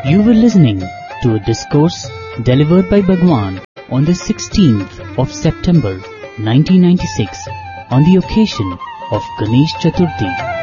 You were listening to a discourse delivered by Bhagwan on the 16th of September 1996 on the occasion of Ganesh Chaturthi.